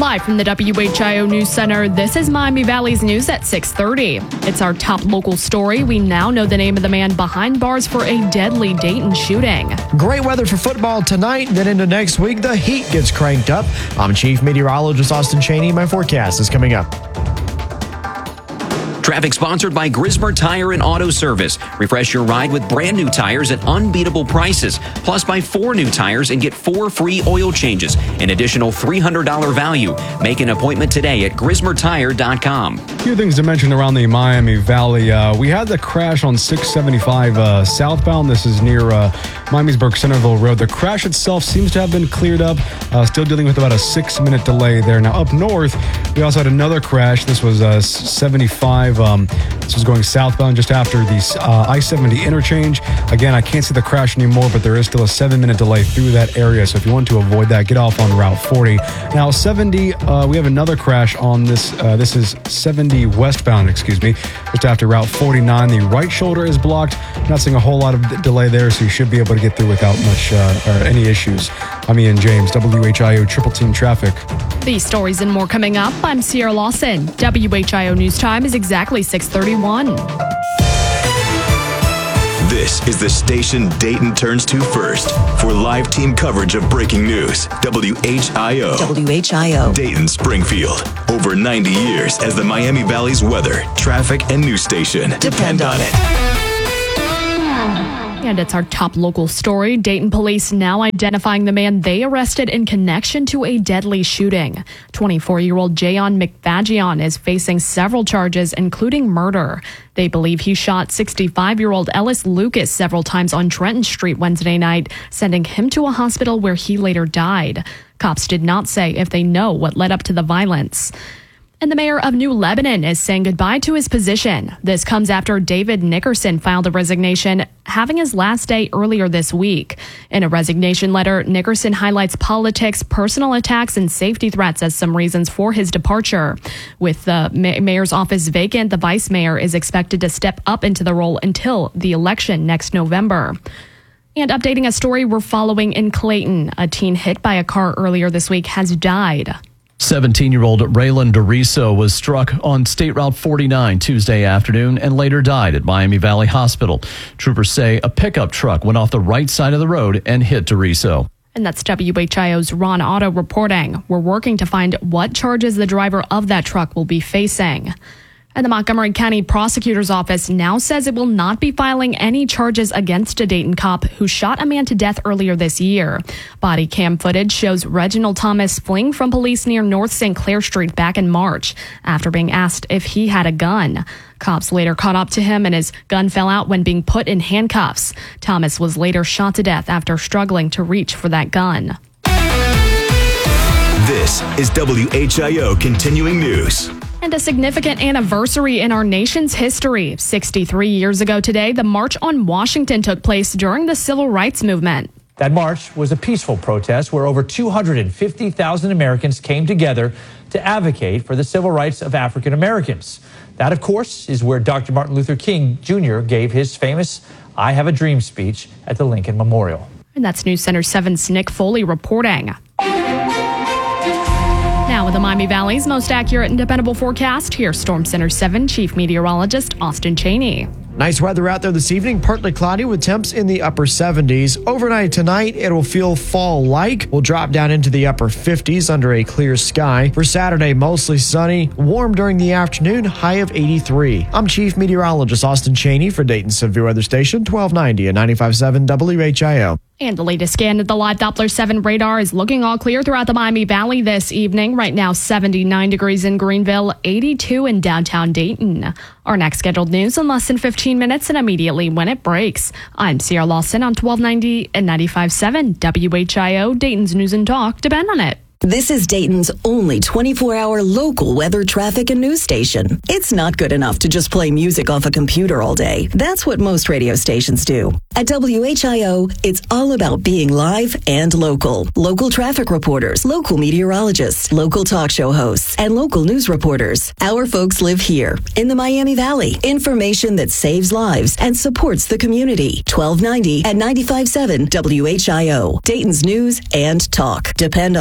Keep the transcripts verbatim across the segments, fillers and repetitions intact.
Live from the W H I O News Center, this is Miami Valley's news at six thirty. It's our top local story. We now know the name of the man behind bars for a deadly Dayton shooting. Great weather for football tonight, then into next week, the heat gets cranked up. I'm Chief Meteorologist Austin Cheney. My forecast is coming up. Traffic sponsored by Grismer Tire and Auto Service. Refresh your ride with brand new tires at unbeatable prices. Plus, buy four new tires and get four free oil changes. An additional three hundred dollars value. Make an appointment today at grismer tire dot com. A few things to mention around the Miami Valley. Uh, we had the crash on six seventy-five uh, southbound. This is near uh, Miamisburg Centerville Road. The crash itself seems to have been cleared up. Uh, still dealing with about a six-minute delay there. Now, up north, we also had another crash. This was uh, seventy-five. Um, this was going southbound just after the uh, I seventy interchange. Again, I can't see the crash anymore, but there is still a seven-minute delay through that area. So if you want to avoid that, get off on Route forty. Now, seventy, uh, we have another crash on this. Uh, this is seventy westbound, excuse me, just after Route forty-nine. The right shoulder is blocked. Not seeing a whole lot of d- delay there, so you should be able to get through without much uh, or any issues. I'm Ian James, W H I O Triple Team Traffic. These stories and more coming up. I'm Sierra Lawson. W H I O News Time is exactly six thirty-one. This is the station Dayton turns to first for live team coverage of breaking news. W H I O. W H I O. Dayton Springfield. Over ninety years as the Miami Valley's weather, traffic, and news station. Depend on it. And it's our top local story. Dayton police now identifying the man they arrested in connection to a deadly shooting. twenty-four-year-old Jayon McFadjian is facing several charges, including murder. They believe he shot sixty-five-year-old Ellis Lucas several times on Trenton Street Wednesday night, sending him to a hospital where he later died. Cops did not say if they know what led up to the violence. And the mayor of New Lebanon is saying goodbye to his position. This comes after David Nickerson filed a resignation, having his last day earlier this week. In a resignation letter, Nickerson highlights politics, personal attacks, and safety threats as some reasons for his departure. With the ma- mayor's office vacant, the vice mayor is expected to step up into the role until the election next November. And updating a story we're following in Clayton, a teen hit by a car earlier this week has died. seventeen-year-old Raylan DeRiso was struck on State Route forty-nine Tuesday afternoon and later died at Miami Valley Hospital. Troopers say a pickup truck went off the right side of the road and hit DeRiso. And that's W H I O's Ron Otto reporting. We're working to find what charges the driver of that truck will be facing. And the Montgomery County Prosecutor's Office now says it will not be filing any charges against a Dayton cop who shot a man to death earlier this year. Body cam footage shows Reginald Thomas fleeing from police near North Saint Clair Street back in March after being asked if he had a gun. Cops later caught up to him and his gun fell out when being put in handcuffs. Thomas was later shot to death after struggling to reach for that gun. This is W H I O Continuing News. And a significant anniversary in our nation's history. sixty-three years ago today, the March on Washington took place during the Civil Rights Movement. That march was a peaceful protest where over two hundred fifty thousand Americans came together to advocate for the civil rights of African Americans. That, of course, is where Doctor Martin Luther King Junior gave his famous I Have a Dream speech at the Lincoln Memorial. And that's News Center seven's Nick Foley reporting. Now with the Miami Valley's most accurate and dependable forecast, here's Storm Center seven Chief Meteorologist Austin Cheney. Nice weather out there this evening, partly cloudy with temps in the upper seventies. Overnight tonight, it will feel fall-like. We'll drop down into the upper fifties under a clear sky. For Saturday, mostly sunny, warm during the afternoon, high of eighty-three. I'm Chief Meteorologist Austin Cheney for Dayton Severe Weather Station, twelve ninety and ninety-five point seven W H I O. And the latest scan of the live Doppler seven radar is looking all clear throughout the Miami Valley this evening. Right now, seventy-nine degrees in Greenville, eighty-two in downtown Dayton. Our next scheduled news in less than fifteen minutes and immediately when it breaks. I'm Sierra Lawson on twelve ninety and ninety-five point seven W H I O, Dayton's News and Talk. Depend on it. This is Dayton's only twenty-four hour local weather, traffic, and news station. It's not good enough to just play music off a computer all day. That's what most radio stations do. At W H I O, it's all about being live and local. Local traffic reporters, local meteorologists, local talk show hosts, and local news reporters. Our folks live here in the Miami Valley. Information that saves lives and supports the community. twelve ninety and ninety-five point seven W H I O. Dayton's News and Talk. Depend on it.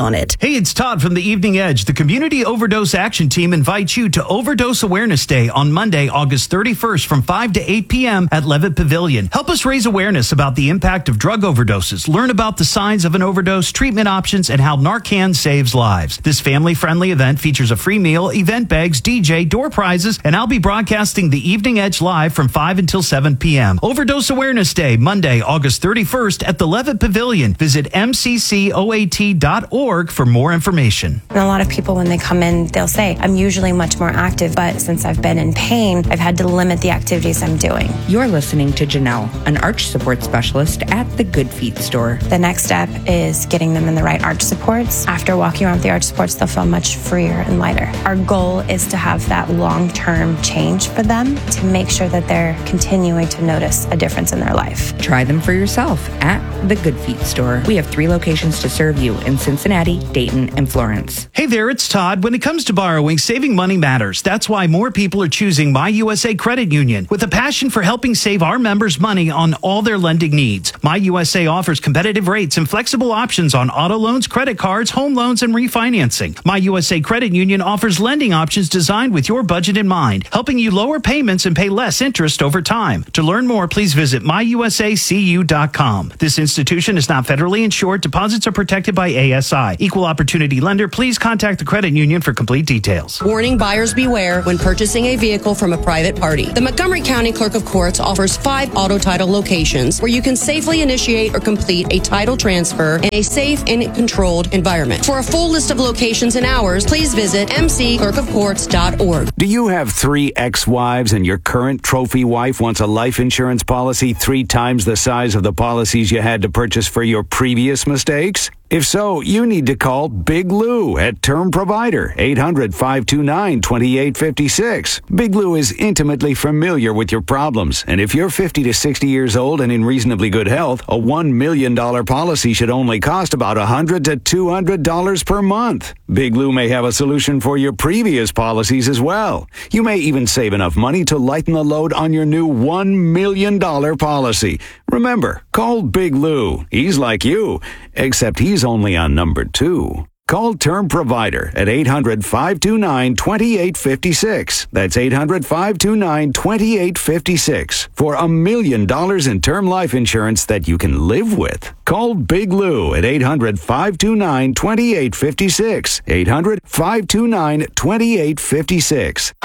Hey, it's Todd from the Evening Edge. The Community Overdose Action Team invites you to Overdose Awareness Day on Monday, August thirty-first from five to eight p.m. at Levitt Pavilion. Help us raise awareness about the impact of drug overdoses. Learn about the signs of an overdose, treatment options, and how Narcan saves lives. This family-friendly event features a free meal, event bags, D J, door prizes, and I'll be broadcasting the Evening Edge live from five until seven p.m. Overdose Awareness Day, Monday, August thirty-first at the Levitt Pavilion. Visit m c c o a t dot org for more information. And a lot of people, when they come in, they'll say, I'm usually much more active, but since I've been in pain, I've had to limit the activities I'm doing. You're listening to Janelle, an arch support specialist at the Good Feet store. The next step is getting them in the right arch supports. After walking around with the arch supports, they'll feel much freer and lighter. Our goal is to have that long-term change for them to make sure that they're continuing to notice a difference in their life. Try them for yourself at the Good Feet store. We have three locations to serve you in Cincinnati, Dayton, and Florence. Hey there, it's Todd. When it comes to borrowing, saving money matters. That's why more people are choosing My U S A Credit Union. With a passion for helping save our members money on all their lending needs, My U S A offers competitive rates and flexible options on auto loans, credit cards, home loans, and refinancing. My U S A Credit Union offers lending options designed with your budget in mind, helping you lower payments and pay less interest over time. To learn more, please visit my u s a c u dot com. This institution is not federally insured. Deposits are protected by A S I. Equal opportunity lender. Please contact the credit union for complete details. Warning, buyers beware when purchasing a vehicle from a private party. The Montgomery County Clerk of Courts offers five auto title locations where you can safely initiate or complete a title transfer in a safe and controlled environment. For a full list of locations and hours, please visit m c clerk of courts dot org. Do you have three ex-wives and your current trophy wife wants a life insurance policy three times the size of the policies you had to purchase for your previous mistakes? If so, you need to call Big Lou at Term Provider, eight hundred, five two nine, two eight five six. Big Lou is intimately familiar with your problems, and if you're fifty to sixty years old and in reasonably good health, a one million dollars policy should only cost about one hundred to two hundred dollars per month. Big Lou may have a solution for your previous policies as well. You may even save enough money to lighten the load on your new one million dollars policy. Remember, call Big Lou. He's like you, except he's only on number two. Call Term Provider at eight hundred, five two nine, two eight five six. That's eight hundred, five two nine, two eight five six for a million dollars in term life insurance that you can live with. Call Big Lou at eight hundred, five two nine, two eight five six. eight hundred, five two nine, two eight five six.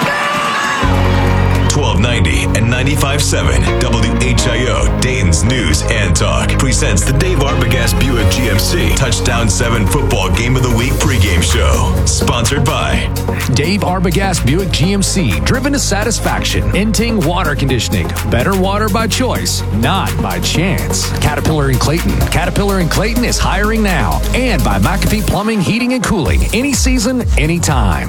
twelve ninety and ninety-five point seven W H I O Dayton's News and Talk presents the Dave Arbogast Buick G M C Touchdown seven Football Game of the Week pregame show. Sponsored by Dave Arbogast Buick G M C, driven to satisfaction. Inting Water Conditioning, better water by choice, not by chance. Caterpillar and Clayton. Caterpillar and Clayton is hiring now. And by McAfee Plumbing, Heating, and Cooling. Any season, anytime.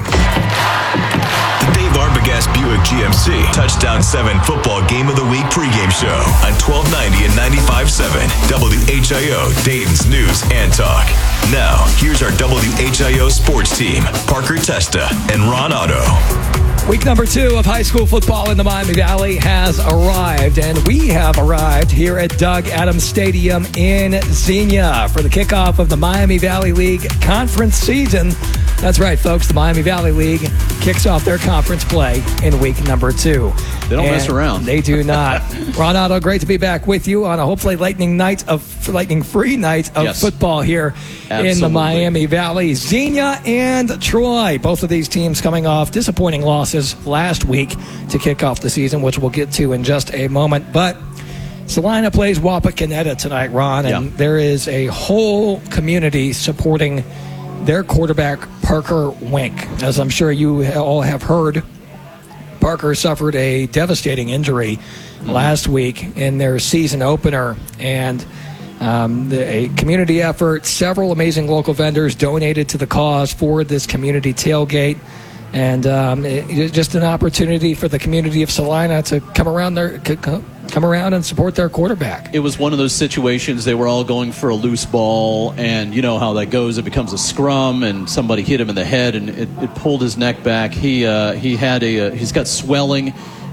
The Dave Arbogast Buick G M C Touchdown seven Football Game of the Week pregame show on twelve ninety and ninety-five point seven W H I O Dayton's News and Talk. Now, here's our W H I O sports team, Parker Testa and Ron Otto. Week number two of high school football in the Miami Valley has arrived, and we have arrived here at Doug Adams Stadium in Xenia for the kickoff of the Miami Valley League conference season. That's right, folks. The Miami Valley League kicks off their conference play in week number two. They don't and mess around. They do not. Ron Otto, great to be back with you on a hopefully lightning night of lightning-free night of yes. football here Absolutely. in the Miami Valley. Xenia and Troy, both of these teams coming off disappointing losses last week to kick off the season, which we'll get to in just a moment. But Salina plays Wapakoneta tonight, Ron, and yeah. there is a whole community supporting their quarterback, Parker Wink. As I'm sure you all have heard, Parker suffered a devastating injury mm-hmm. last week in their season opener, and um, the, a community effort, several amazing local vendors donated to the cause for this community tailgate. And um, it, it's just an opportunity for the community of Salina to come around their come around and support their quarterback. It was one of those situations. They were all going for a loose ball, and you know how that goes. It becomes a scrum, and somebody hit him in the head, and it, it pulled his neck back. He uh, he had a uh, he's got swelling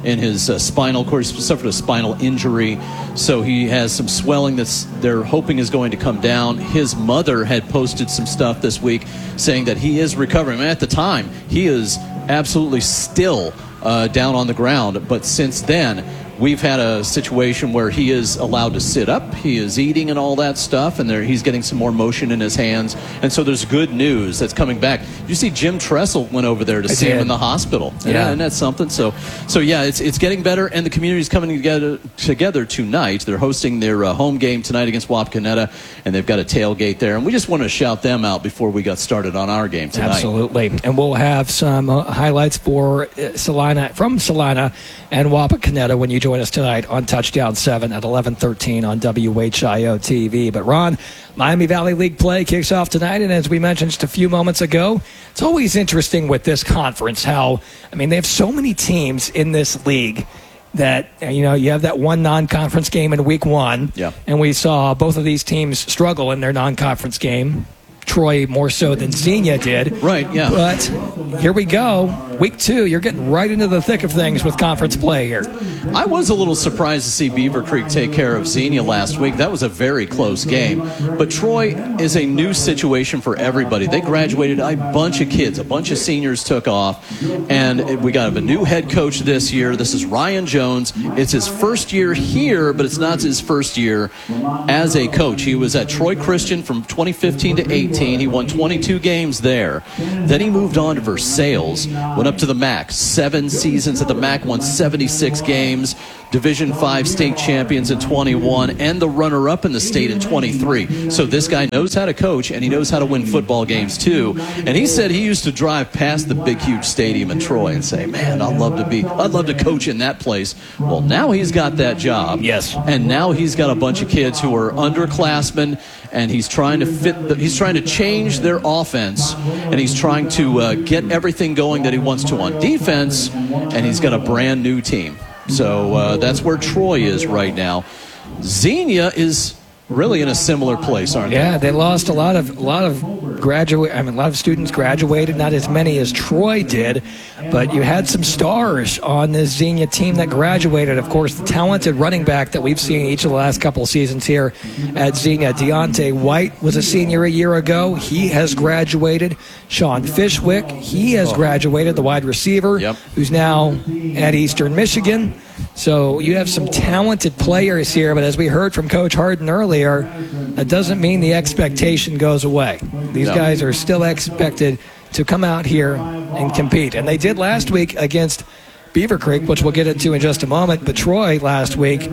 in his uh, spinal cord. He suffered a spinal injury, so he has some swelling that's they're hoping is going to come down. His mother had posted some stuff this week saying that he is recovering. I mean, at the time, he is absolutely still uh, down on the ground, but since then, we've had a situation where he is allowed to sit up, he is eating and all that stuff, and there, he's getting some more motion in his hands. And so there's good news that's coming back. You see Jim Tressel went over there to I see did. him in the hospital. Yeah. And that's something. So, so yeah, it's it's getting better, and the community's coming together together tonight. They're hosting their uh, home game tonight against Wapakoneta, and they've got a tailgate there. And we just want to shout them out before we got started on our game tonight. Absolutely. And we'll have some uh, highlights for uh, Salina, from Salina and Wapakoneta when you join us tonight on Touchdown seven at eleven thirteen on W H I O T V. But Ron, Miami Valley League play kicks off tonight, and as we mentioned just a few moments ago, it's always interesting with this conference how, I mean, they have so many teams in this league that, you know, you have that one non-conference game in week one, yeah. and we saw both of these teams struggle in their non-conference game. Troy more so than Xenia did. Right, yeah. But here we go. Week two, you're getting right into the thick of things with conference play here. I was a little surprised to see Beaver Creek take care of Xenia last week. That was a very close game. But Troy is a new situation for everybody. They graduated a bunch of kids. A bunch of seniors took off. And we got a new head coach this year. This is Ryan Jones. It's his first year here, but it's not his first year as a coach. He was at Troy Christian from twenty fifteen to eighteen. He won twenty-two games there. Then he moved on to Versailles, went up to the M A C. Seven seasons at the M A C, won seventy-six games, Division five state champions in twenty-one, and the runner-up in the state in twenty-three. So this guy knows how to coach, and he knows how to win football games too. And he said he used to drive past the big, huge stadium in Troy and say, man, I'd love to be, I'd love to coach in that place. Well, now he's got that job. Yes. And now he's got a bunch of kids who are underclassmen, and he's trying to fit, the, he's trying to change their offense, and he's trying to uh, get everything going that he wants to on defense, and he's got a brand new team. So uh, that's where Troy is right now. Xenia is really in a similar place, aren't they? Yeah, they lost a lot of a lot of graduate. I mean, a lot of students graduated. Not as many as Troy did, but you had some stars on this Xenia team that graduated. Of course, the talented running back that we've seen each of the last couple of seasons here at Xenia, Deontay White, was a senior a year ago. He has graduated. Sean Fishwick, he has oh. graduated, the wide receiver, yep. who's now at Eastern Michigan. So you have some talented players here, but as we heard from Coach Harden earlier, that doesn't mean the expectation goes away. These no. guys are still expected to come out here and compete. And they did last week against Beaver Creek, which we'll get into in just a moment. But Troy last week,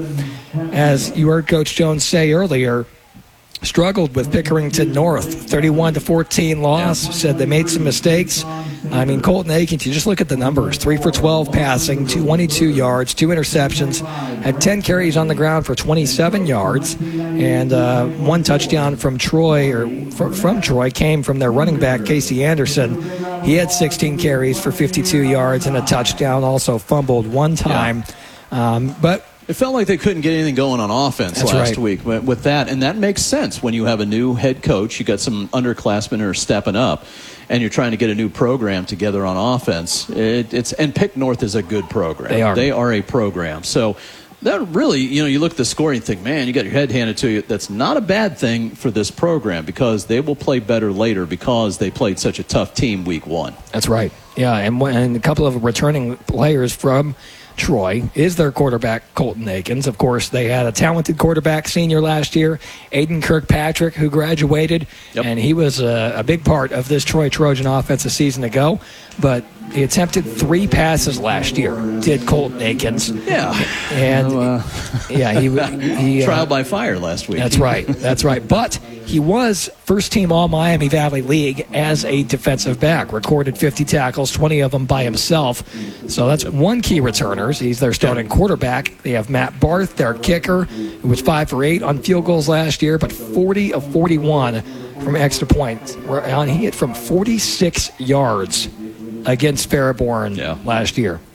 as you heard Coach Jones say earlier, struggled with Pickerington North, thirty-one to fourteen loss. Yeah. Said they made some mistakes. I mean, Colton Aikens, you just look at the numbers. three for twelve passing, two hundred twenty-two yards, two interceptions, had ten carries on the ground for twenty-seven yards, and uh, one touchdown from Troy, or fr- from Troy, came from their running back, Casey Anderson. He had sixteen carries for fifty-two yards and a touchdown, also fumbled one time. Yeah. Um, but it felt like they couldn't get anything going on offense That's last right. week with that, and that makes sense when you have a new head coach. You got some underclassmen who are stepping up, and you're trying to get a new program together on offense. It, it's and Pick North is a good program. They are. They are a program. So that really, you know, you look at the scoring and think, man, you got your head handed to you. That's not a bad thing for this program because they will play better later because they played such a tough team week one. That's right. Yeah, and, one- and a couple of returning players from Troy is their quarterback, Colton Aikens. Of course, they had a talented quarterback senior last year, Aiden Kirkpatrick, who graduated, yep. and he was a, a big part of this Troy Trojan offense a season ago. But he attempted three passes last year, did Colton Aikens. Yeah. And, uh, yeah, he... he Trial uh, by fire last week. That's right. That's right. But he was first-team All-Miami Valley League as a defensive back. Recorded fifty tackles, twenty of them by himself. So that's one key returner. He's their starting quarterback. They have Matt Barth, their kicker, who was five for eight on field goals last year, but forty of forty-one from extra points. He hit from forty-six yards against Faribault yeah. last year.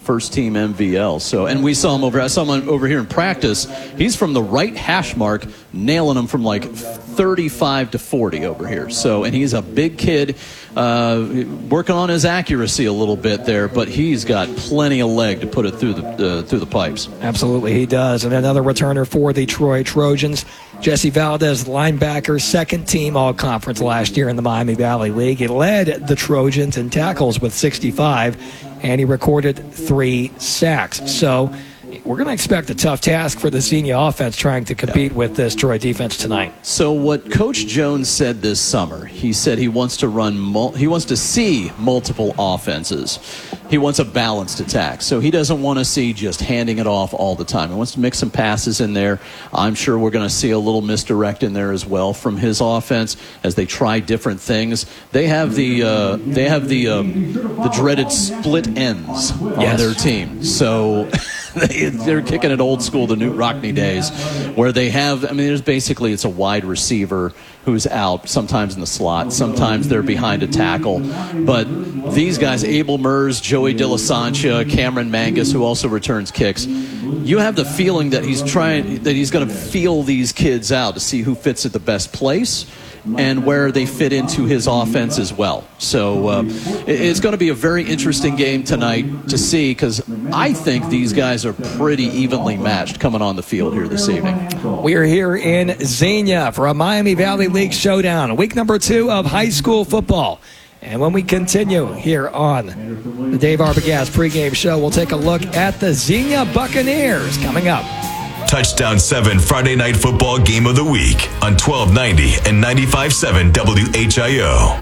first team M V L. So, and we saw him over. I saw him over here in practice. He's from the right hash mark, nailing them from like thirty-five to forty over here. So, and he's a big kid, uh, working on his accuracy a little bit there, but he's got plenty of leg to put it through the uh, through the pipes. Absolutely, he does. And another returner for the Troy Trojans, Jesse Valdez, linebacker, second team all-conference last year in the Miami Valley League. He led the Trojans in tackles with sixty-five, and he recorded three sacks. So we're going to expect a tough task for the senior offense trying to compete yeah. with this Troy defense tonight. So what Coach Jones said this summer, he said he wants to run, mul- he wants to see multiple offenses. He wants a balanced attack. So he doesn't want to see just handing it off all the time. He wants to mix some passes in there. I'm sure we're going to see a little misdirect in there as well from his offense as they try different things. They have the uh, they have the um, the dreaded split ends on yes. their team. So they, they're kicking it old school, the Newt Rockney days, where they have, I mean, there's basically, it's a wide receiver who's out, sometimes in the slot, sometimes they're behind a tackle. But these guys, Abel Mers, Joey De La Sancha, Cameron Mangus, who also returns kicks, you have the feeling that he's trying, that he's going to feel these kids out to see who fits at the best place and where they fit into his offense as well. So uh, it's going to be a very interesting game tonight to see, because I think these guys are pretty evenly matched coming on the field here this evening. We are here in Xenia for a Miami Valley League showdown, week number two of high school football. And when we continue here on the Dave Arbogast pregame show, we'll take a look at the Xenia Buccaneers coming up. Touchdown seven Friday Night Football Game of the Week on twelve ninety and ninety-five point seven W H I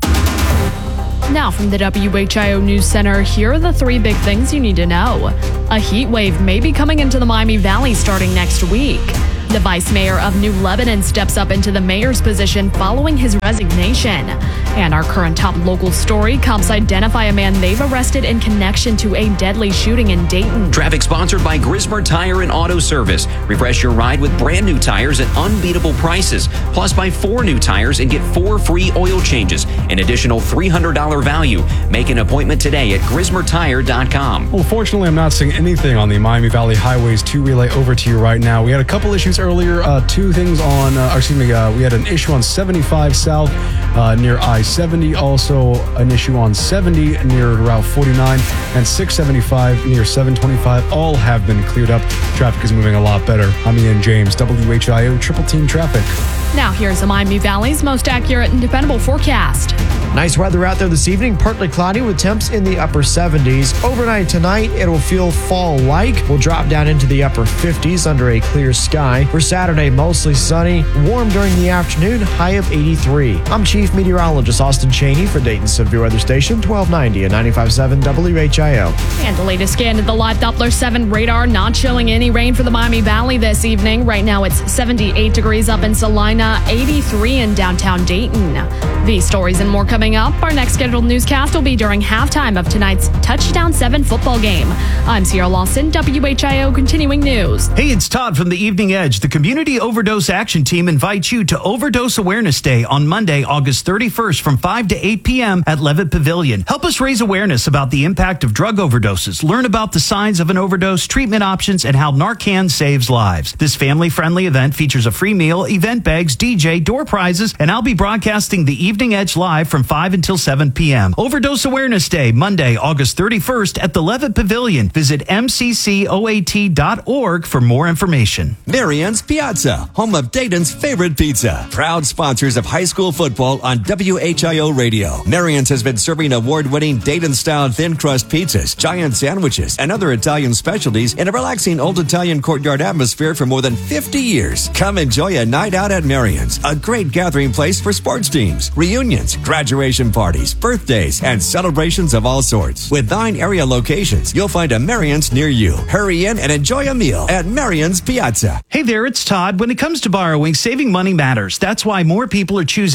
O. Now from the W H I O News Center, here are the three big things you need to know. A heat wave may be coming into the Miami Valley starting next week. The vice mayor of New Lebanon steps up into the mayor's position following his resignation. And our current top local story, cops identify a man they've arrested in connection to a deadly shooting in Dayton. Traffic sponsored by Grismer Tire and Auto Service. Refresh your ride with brand new tires at unbeatable prices. Plus, buy four new tires and get four free oil changes. An additional three hundred dollars value. Make an appointment today at grismer tire dot com. Well, fortunately, I'm not seeing anything on the Miami Valley Highways two relay over to you right now. We had a couple issues earlier. Uh, two things on, uh, or excuse me, uh, we had an issue on seventy-five South uh, near I seventy. Also, an issue on seventy near Route forty-nine and six seventy-five near seven twenty-five. All have been cleared up. Traffic is moving a lot better. I'm Ian James, W H I O Triple Team Traffic. Now here's the Miami Valley's most accurate and dependable forecast. Nice weather out there this evening. Partly cloudy with temps in the upper seventies. Overnight tonight, it will feel fall-like. We'll drop down into the upper fifties under a clear sky. For Saturday, mostly sunny. Warm during the afternoon, high of eighty-three. I'm Chief Meteorologist Austin Cheney for Dayton Severe Weather Station, twelve ninety and ninety-five point seven W H I O. And the latest scan of the live Doppler seven radar, not showing any rain for the Miami Valley this evening. Right now, it's seventy-eight degrees up in Salina, eighty-three in downtown Dayton. These stories and more coming up. Our next scheduled newscast will be during halftime of tonight's Touchdown seven football game. I'm Sierra Lawson, W H I O Continuing News. Hey, it's Todd from the Evening Edge. The Community Overdose Action Team invites you to Overdose Awareness Day on Monday, August thirty-first from five to eight p.m. at Levitt Pavilion. Help us raise awareness about the impact of drug overdoses. Learn about the signs of an overdose, treatment options, and how Narcan saves lives. This family-friendly event features a free meal, event bags, D J, door prizes, and I'll be broadcasting the Evening Edge live from five until seven p.m. Overdose Awareness Day, Monday, August thirty-first at the Levitt Pavilion. Visit m c c o a t dot org for more information. Marian's Pizza, home of Dayton's favorite pizza. Proud sponsors of high school football on W H I O Radio. Marian's has been serving award-winning Dayton-style thin crust pizzas, giant sandwiches, and other Italian specialties in a relaxing old Italian courtyard atmosphere for more than fifty years. Come enjoy a night out at Marian's, a great gathering place for sports teams, reunions, graduation parties, birthdays, and celebrations of all sorts. With nine area locations, you'll find a Marian's near you. Hurry in and enjoy a meal at Marian's Pizza. Hey there, it's Todd. When it comes to borrowing, saving money matters. That's why more people are choosing My U S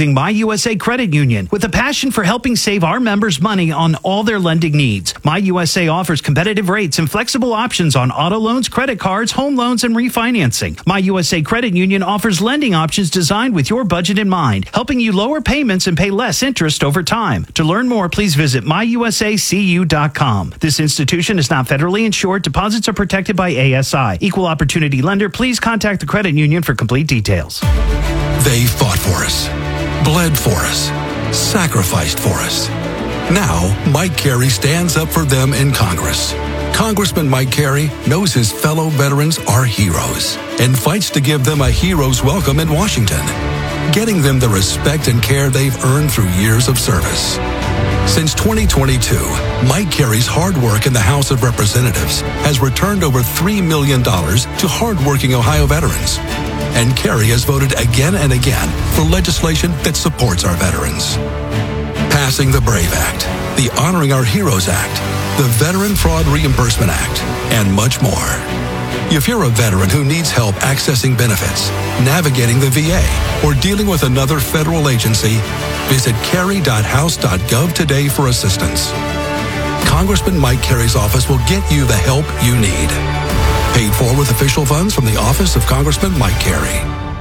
U S A Credit Union with a passion for helping save our members money on all their lending needs. My U S A offers competitive rates and flexible options on auto loans, credit cards, home loans, and refinancing. My U S A Credit Union offers lending options designed with your budget in mind, helping you lower payments and pay less interest over time. To learn more, please visit my u s a c u dot com. This institution is not federally insured. Deposits are protected by A S I. Equal opportunity lender. Please contact the credit union for complete details. They fought for us, bled for us, sacrificed for us. Now, Mike Carey stands up for them in Congress. Congressman Mike Carey knows his fellow veterans are heroes and fights to give them a hero's welcome in Washington, getting them the respect and care they've earned through years of service. Since twenty twenty-two, Mike Carey's hard work in the House of Representatives has returned over three million dollars to hardworking Ohio veterans. And Carey has voted again and again for legislation that supports our veterans. Passing the BRAVE Act, the Honoring Our Heroes Act, the Veteran Fraud Reimbursement Act, and much more. If you're a veteran who needs help accessing benefits, navigating the V A, or dealing with another federal agency, visit carey dot house dot gov today for assistance. Congressman Mike Carey's office will get you the help you need. Paid for with official funds from the Office of Congressman Mike Carey.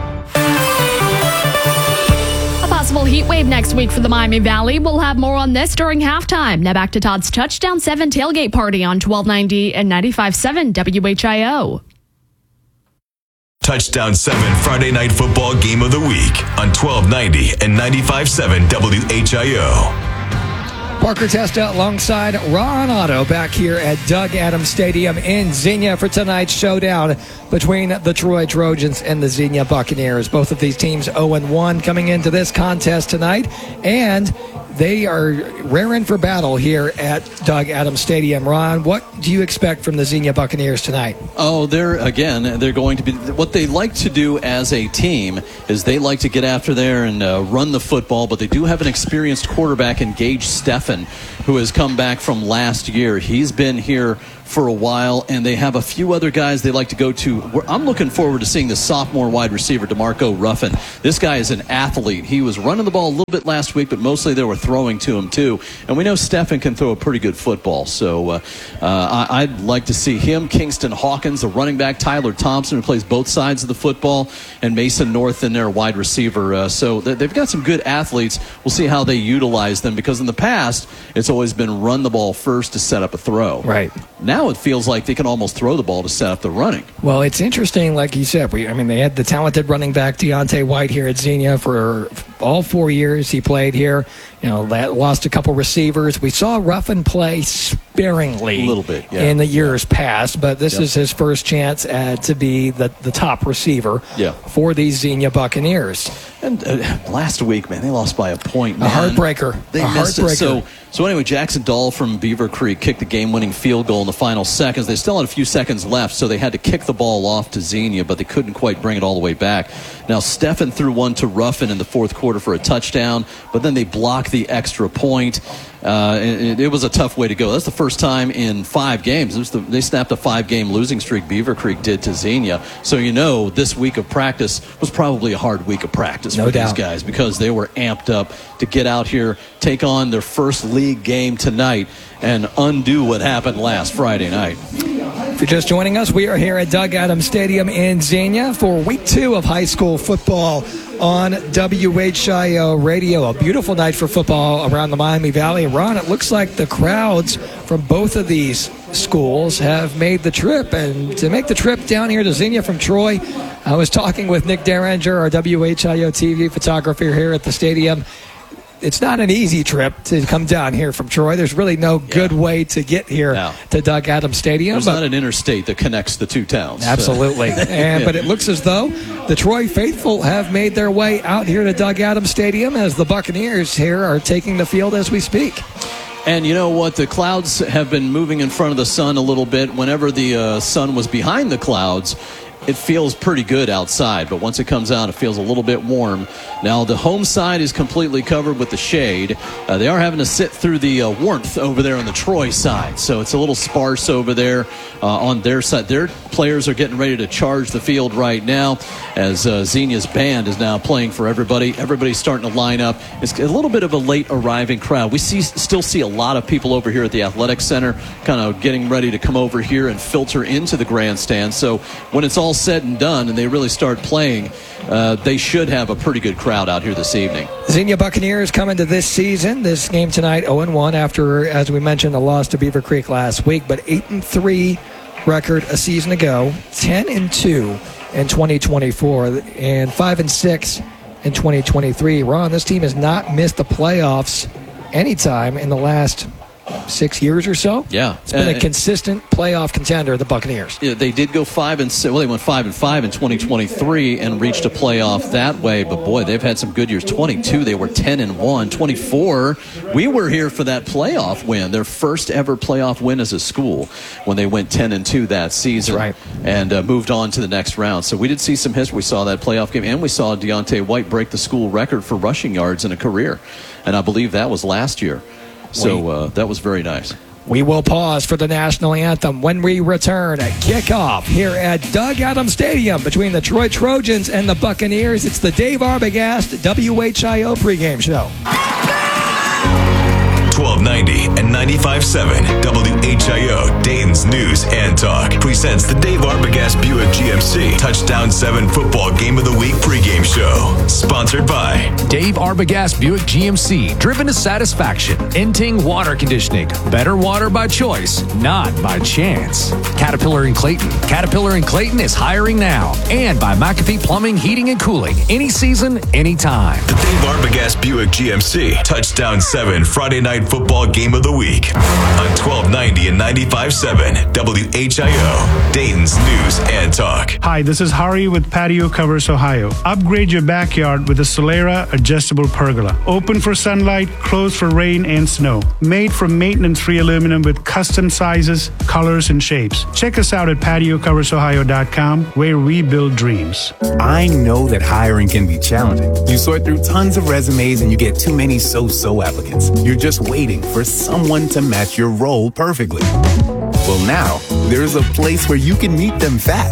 A possible heat wave next week for the Miami Valley. We'll have more on this during halftime. Now back to Todd's Touchdown seven tailgate party on twelve ninety and ninety-five point seven W H I O. Touchdown seven Friday Night Football Game of the Week on twelve ninety and ninety-five point seven W H I O. Parker Testa alongside Ron Otto back here at Doug Adams Stadium in Xenia for tonight's showdown between the Troy Trojans and the Xenia Buccaneers. Both of these teams oh and one coming into this contest tonight, and they are raring for battle here at Doug Adams Stadium. Ron, what do you expect from the Xenia Buccaneers tonight? Oh, they're, again, they're going to be, what they like to do as a team is they like to get after there and uh, run the football, but they do have an experienced quarterback in Gage Steffen, who has come back from last year. He's been here for a while, and they have a few other guys they like to go to. I'm looking forward to seeing the sophomore wide receiver, DeMarco Ruffin. This guy is an athlete. He was running the ball a little bit last week, but mostly they were throwing to him too. And we know Steffen can throw a pretty good football, so uh, uh, I, I'd like to see him, Kingston Hawkins, the running back, Tyler Thompson, who plays both sides of the football, and Mason North in their wide receiver. Uh, so they've got some good athletes. We'll see how they utilize them, because in the past, it's always been run the ball first to set up a throw. Right. Now it feels like they can almost throw the ball to set up the running. Well, it's interesting, like you said. We, I mean, they had the talented running back Deontay White here at Xenia for all four years he played here. You know, lost a couple receivers. We saw Ruffin play sparingly a little bit, yeah. in the years past, but this Yep. is his first chance uh, to be the, the top receiver Yeah. for these Xenia Buccaneers. And uh, last week, man, they lost by a point. Man. A heartbreaker. They a missed heartbreaker. it. So, so anyway, Jackson Dahl from Beaver Creek kicked the game-winning field goal in the final seconds. They still had a few seconds left, so they had to kick the ball off to Xenia, but they couldn't quite bring it all the way back. Now, Steffen threw one to Ruffin in the fourth quarter for a touchdown, but then they blocked the extra point. Uh, it, it was a tough way to go. That's the first time in five games. It was the, they snapped a five-game losing streak, Beaver Creek did, to Xenia. So you know this week of practice was probably a hard week of practice No for doubt. these guys, because they were amped up to get out here, take on their first league game tonight, and undo what happened last Friday night. If you're just joining us, we are here at Doug Adams Stadium in Xenia for week two of high school football on W H I O Radio. A beautiful night for football around the Miami Valley. Ron, it looks like the crowds from both of these schools have made the trip. And to make the trip down here to Xenia from Troy, I was talking with Nick Derringer, our W H I O T V photographer here at the stadium. It's not an easy trip to come down here from Troy. There's really no good way to get here No. to Doug Adams Stadium. There's but- not an interstate that connects the two towns. Absolutely. And but it looks as though the Troy faithful have made their way out here to Doug Adams Stadium, as the Buccaneers here are taking the field as we speak. And you know what? The clouds have been moving in front of the sun a little bit. Whenever the uh, sun was behind the clouds, it feels pretty good outside, but once it comes out, it feels a little bit warm. Now, the home side is completely covered with the shade. Uh, they are having to sit through the uh, warmth over there on the Troy side, so it's a little sparse over there uh, on their side. Their players are getting ready to charge the field right now as uh, Xenia's band is now playing for everybody. Everybody's starting to line up. It's a little bit of a late arriving crowd. We see still see a lot of people over here at the Athletic Center kind of getting ready to come over here and filter into the grandstand. So when it's all said and done and they really start playing, uh, they should have a pretty good crowd out here this evening. Xenia Buccaneers come into this season, this game tonight, oh and one after, as we mentioned, a loss to Beaver Creek last week, but eight and three record a season ago, ten and two in twenty twenty-four, and five and six in twenty twenty-three. Ron, this team has not missed the playoffs anytime in the last six years or so. Yeah, it's been uh, a consistent playoff contender, the Buccaneers. Yeah, they did go five and six. Well, they went five and five in twenty twenty-three and reached a playoff that way. But boy, they've had some good years. twenty-two, they were ten and one. twenty-four, we were here for that playoff win, their first ever playoff win as a school, when they went ten and two that season. That's right. And uh, moved on to the next round. So we did see some history. We saw that playoff game, and we saw Deontay White break the school record for rushing yards in a career, and I believe that was last year. So uh, that was very nice. We will pause for the national anthem when we return at kickoff here at Doug Adams Stadium between the Troy Trojans and the Buccaneers. It's the Dave Arbogast W H I O pregame show. twelve ninety and ninety-five point seven W H I O Dayton's News and Talk presents the Dave Arbogast Buick G M C Touchdown seven Football Game of the Week pregame show. Sponsored by Dave Arbogast Buick G M C, driven to satisfaction. Inting Water Conditioning, better water by choice, not by chance. Caterpillar and Clayton, Caterpillar and Clayton is hiring now. And by McAfee Plumbing, Heating and Cooling, any season, anytime. the Dave Arbogast Buick G M C Touchdown seven Friday Night Football Game of the Week on twelve ninety and ninety-five point seven W H I O Dayton's News and Talk. Hi, this is Hari with Patio Covers Ohio. Upgrade your backyard with a Solera adjustable pergola. Open for sunlight, closed for rain and snow. Made from maintenance-free aluminum with custom sizes, colors, and shapes. Check us out at patio covers ohio dot com, where we build dreams. I know that hiring can be challenging. You sort through tons of resumes and you get too many so-so applicants. You're just waiting for someone to match your role perfectly. Well, now, there's a place where you can meet them fast.